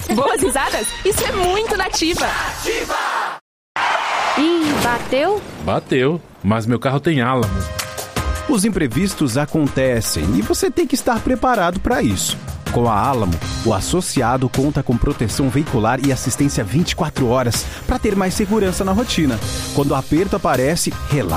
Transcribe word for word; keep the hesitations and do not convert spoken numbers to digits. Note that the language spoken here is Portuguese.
Boas risadas? Isso é muito nativa. Nativa! Ih, bateu? Bateu, mas meu carro tem álamo. Os imprevistos acontecem e você tem que estar preparado para isso. Com a Álamo, o associado conta com proteção veicular e assistência vinte e quatro horas para ter mais segurança na rotina. Quando o aperto aparece, relaxa.